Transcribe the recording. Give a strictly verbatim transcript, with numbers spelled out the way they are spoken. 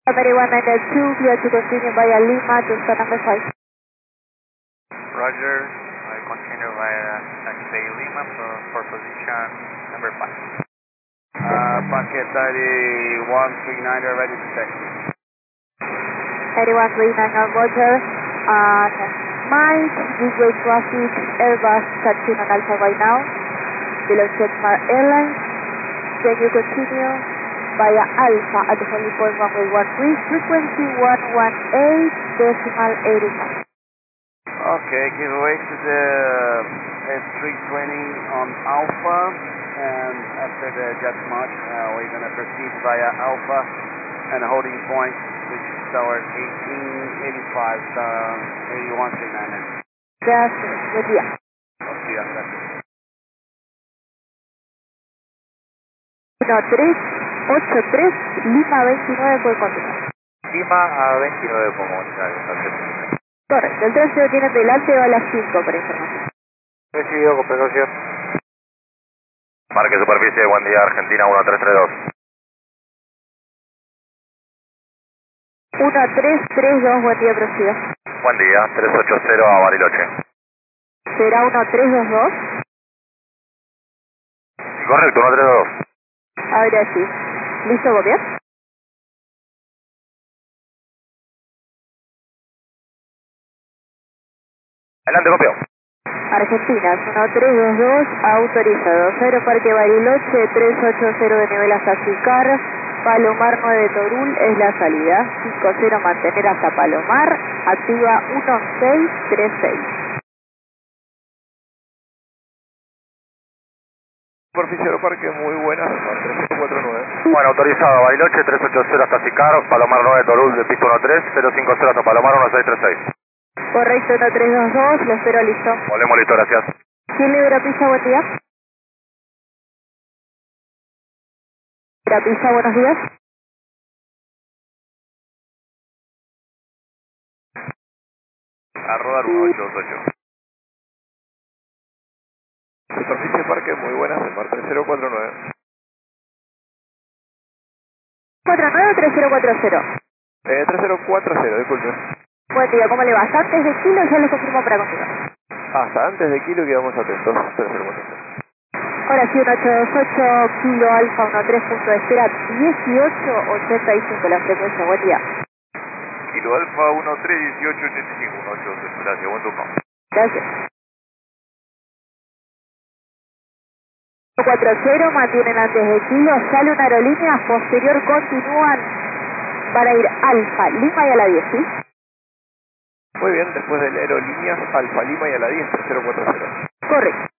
American nine two, clear to continue via Lima to stand number five. Roger, I continue via taxi Lima for, for position number five. Uh, packet eighty-one three nine, ready to taxi. eighty-one three nine on Roger. And Mike, gateway traffic, Airbus touching on Alpha right now. Below Jetmar Airlines. Then you continue via Alpha at the Holy Point runway one three, frequency one one eight decimal eighty-five. Okay, give way to the S three twenty on Alpha, and after the jet march, uh, we're going to proceed via Alpha and a holding point, which is tower eighteen eighty-five, uh, eighty-one three nine. Gracias, buen día. Okay, gracias. uno tres ocho tres, Lima veintinueve por continuar. Lima a veintinueve como comunicar. Correcto, el tránsito tiene delante va a las cinco para información. Recibido con precaución. Parque superficie, buen día, Argentina uno tres tres dos. uno tres tres dos, buen día, prosiga. Buen día, tres ocho cero a Bariloche. ¿Será uno tres dos dos? Correcto, uno tres dos dos. Ahora sí. ¿Listo, gobierno? Adelante, copio. Argentina, uno tres dos dos, autorizado. Cero Parque Bariloche, tres ocho cero de nivel hasta Sicar. Palomar nueve de Torul es la salida. cinco cero mantener hasta Palomar. Activa uno seis tres seis. Superficie Aeroparque, muy buenas, tres cero cuatro nueve. Bueno, autorizado, Bariloche tres ocho cero hasta Sicar, Palomar nueve de Torul de piso uno tres, cero cinco cero hasta Palomar uno seis tres seis. Correcto, uno tres dos dos, lo espero listo. Volvemos listo, gracias. ¿Quién libera pista, buen día? ¿Libera pista, buenos días? A rodar uno ocho dos ocho. Superficie Parque, muy buenas, Mar tres cero cuatro nueve. cuatro nueve tres cero cuatro cero. Eh, tres cero cuatro cero, disculpe. Buen día, ¿cómo le va? ¿Antes de kilo ya le confirmo para continuar? Hasta antes de kilo quedamos atentos, tres cero cuatro cero. Ahora sí, uno ocho dos ocho, kilo alfa uno tres, punto de espera dieciocho ochenta y cinco la frecuencia, buen día. Kilo Alfa uno tres dieciocho ochenta y cinco, uno ocho dos ocho, gracias, buen turno. Gracias. cuatro cero, mantienen antes de kilo, sale una aerolínea, posterior continúan para ir Alfa, Lima y a la diez, ¿sí? Muy bien, después del aerolíneas Alfa Lima y a la diez, tres cero cuatro cero. Correcto.